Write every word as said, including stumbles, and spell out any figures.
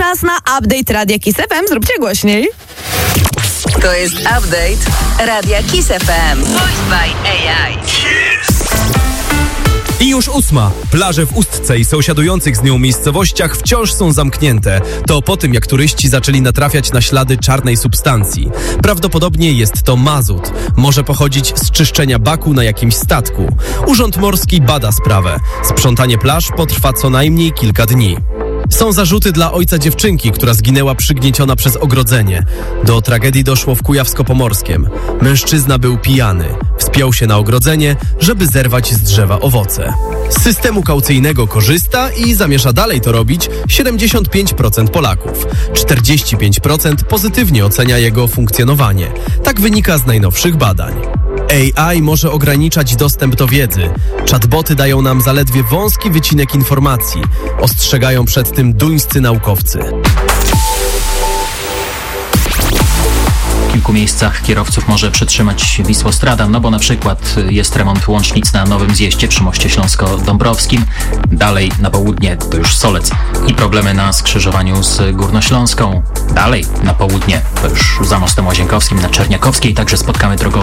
Czas na update Radia Kiss F M. Zróbcie głośniej. To jest update Radia Kiss F M. Voiced by A I. I już ósma. Plaże w Ustce i sąsiadujących z nią miejscowościach wciąż są zamknięte. To po tym, jak turyści zaczęli natrafiać na ślady czarnej substancji. Prawdopodobnie jest to mazut. Może pochodzić z czyszczenia baku na jakimś statku. Urząd Morski bada sprawę. Sprzątanie plaż potrwa co najmniej kilka dni. Są zarzuty dla ojca dziewczynki, która zginęła przygnieciona przez ogrodzenie. Do tragedii doszło w Kujawsko-Pomorskiem. Mężczyzna był pijany. Wspiął się na ogrodzenie, żeby zerwać z drzewa owoce. Z systemu kaucyjnego korzysta i zamierza dalej to robić siedemdziesiąt pięć procent Polaków. czterdzieści pięć procent pozytywnie ocenia jego funkcjonowanie. Tak wynika z najnowszych badań. A I może ograniczać dostęp do wiedzy. Chatboty dają nam zaledwie wąski wycinek informacji. Ostrzegają przed tym duńscy naukowcy. W kilku miejscach kierowców może przytrzymać Wisłostrada, no bo na przykład jest remont łącznic na Nowym Zjeździe przy moście Śląsko-Dąbrowskim. Dalej na południe to już Solec i problemy na skrzyżowaniu z Górnośląską. Dalej na południe to już za mostem Łazienkowskim na Czerniakowskiej także spotkamy drogowe